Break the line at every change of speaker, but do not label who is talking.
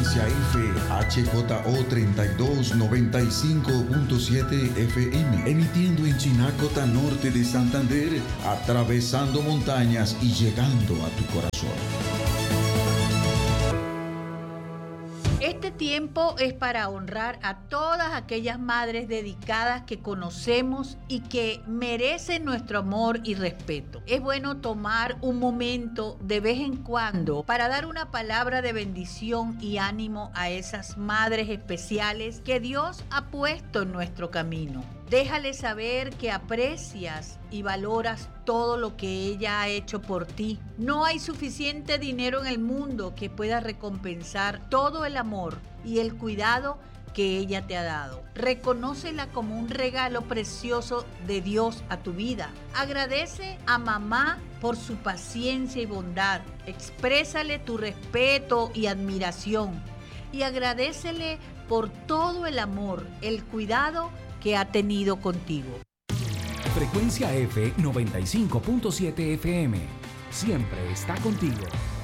Frecuencia F, HJO 3295.7 FM, emitiendo en Chinacota, norte de Santander, atravesando montañas y llegando a tu corazón.
Este tiempo es para honrar a todas aquellas madres dedicadas que conocemos y que merecen nuestro amor y respeto. Es bueno tomar un momento de vez en cuando para dar una palabra de bendición y ánimo a esas madres especiales que Dios ha puesto en nuestro camino. Déjale saber que aprecias y valoras todo lo que ella ha hecho por ti. No hay suficiente dinero en el mundo que pueda recompensar todo el amor y el cuidado que ella te ha dado. Reconócela como un regalo precioso de Dios a tu vida. Agradece a mamá por su paciencia y bondad. Exprésale tu respeto y admiración. Y agradécele por todo el amor, el cuidado que ha tenido contigo.
Frecuencia F 95.7 FM. Siempre está contigo.